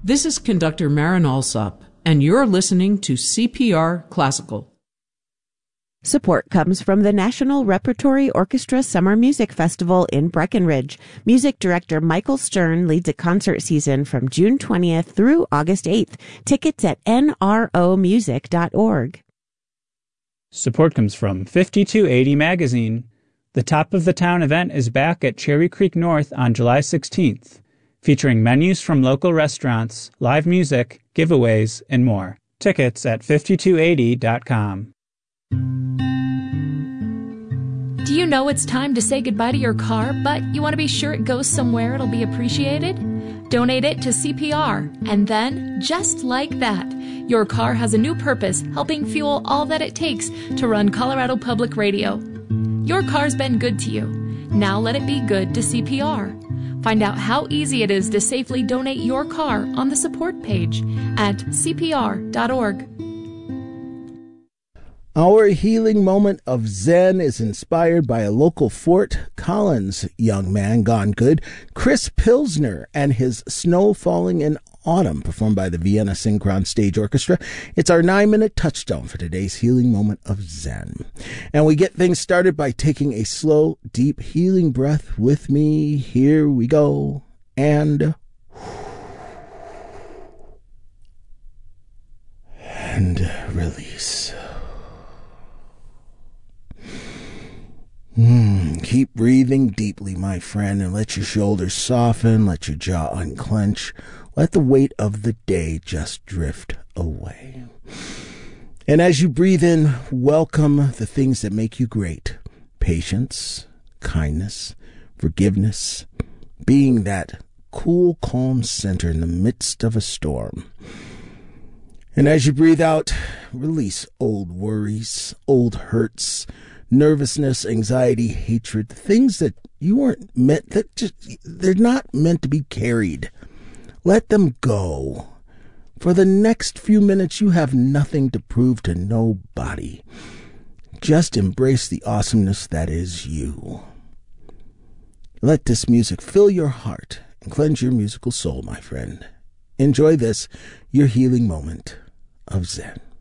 This is conductor Marin Alsop, and you're listening to CPR Classical. Support comes from the National Repertory Orchestra Summer Music Festival in Breckenridge. Music director Michael Stern leads a concert season from June 20th through August 8th. Tickets at nromusic.org. Support comes from 5280 Magazine. The Top of the Town event is back at Cherry Creek North on July 16th, featuring menus from local restaurants, live music, giveaways, and more. Tickets at 5280.com. Do you know it's time to say goodbye to your car, but you want to be sure it goes somewhere it'll be appreciated? Donate it to CPR, and then, just like that, your car has a new purpose, helping fuel all that it takes to run Colorado Public Radio. Your car's been good to you. Now let it be good to CPR. Find out how easy it is to safely donate your car on the support page at cpr.org. Our healing moment of Zen is inspired by a local Fort Collins young man gone good, Chris Pilsner, and his Snow Falling in Autumn, performed by the Vienna Synchron Stage Orchestra. It's our 9-minute touchstone for today's healing moment of Zen. And we get things started by taking a slow, deep, healing breath with me. Here we go. And release. Keep breathing deeply, my friend, and let your shoulders soften, let your jaw unclench, let the weight of the day just drift away. And as you breathe in, welcome the things that make you great. Patience, kindness, forgiveness, being that cool, calm center in the midst of a storm. And as you breathe out, release old worries, old hurts, nervousness, anxiety, hatred, things that you weren't meant, they're not meant to be carried. Let them go. For the next few minutes, you have nothing to prove to nobody. Just embrace the awesomeness that is you. Let this music fill your heart and cleanse your musical soul, my friend. Enjoy this, your healing moment of Zen.